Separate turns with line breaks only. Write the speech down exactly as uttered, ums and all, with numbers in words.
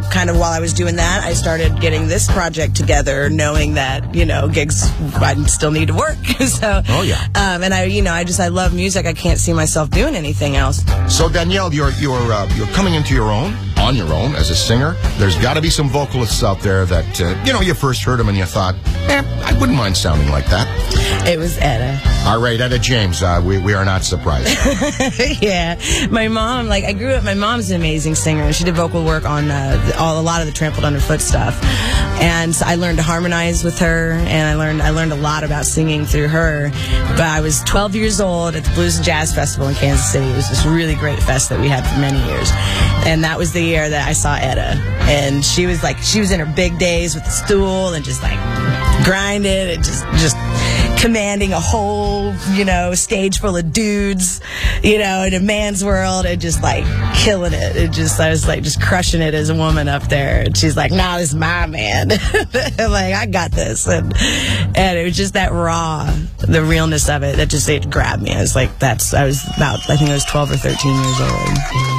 kind of while I was doing that, I started getting this project together, knowing that, you know, gigs, I still need to work. so,
oh, yeah.
Um, and I, you know, I just, I love music. I can't see myself doing anything else.
So, Danielle, you're, you're, uh, you're coming into your own, on your own, as a singer. There's got to be some vocalists out there that, uh, you know, you first heard them and you thought, eh, I wouldn't mind sounding like that.
It was Etta.
All right, Etta James, uh, we, we are not surprised.
Yeah. My mom, like, I grew up, my mom's an amazing singer, and she did vocal work on uh, all, a lot of the Trampled Underfoot stuff. And so I learned to harmonize with her, and I learned I learned a lot about singing through her. But I was twelve years old at the Blues and Jazz Festival in Kansas City. It was this really great fest that we had for many years. And that was the year that I saw Etta. And she was like, she was in her big days with the stool and just like grinding and just, just commanding a whole, you know, stage full of dudes, you know, in a man's world, and just like killing it. It just, I was like just crushing it as a woman up there. And she's like, nah, this is my man. I'm like, I got this. And, and it was just that raw, the realness of it that just, it grabbed me. I was like, that's, I was about, I think I was twelve or thirteen years old.